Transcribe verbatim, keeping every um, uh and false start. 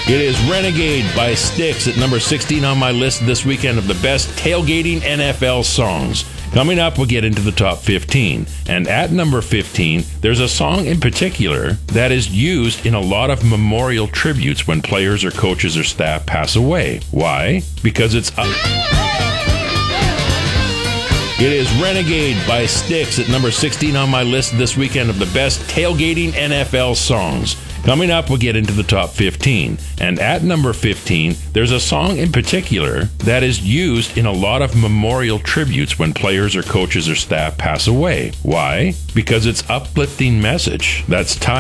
It is Renegade by Styx at number sixteen on my list this weekend of the best tailgating N F L songs. Coming up, we'll get into the top fifteen. And at number fifteen, there's a song in particular that is used in a lot of memorial tributes when players or coaches or staff pass away. Why? Because it's up. It is Renegade by Styx at number sixteen on my list this weekend of the best tailgating N F L songs. Coming up, we'll get into the top fifteen. And at number fifteen, there's a song in particular that is used in a lot of memorial tributes when players or coaches or staff pass away. Why? Because it's uplifting message. That's time.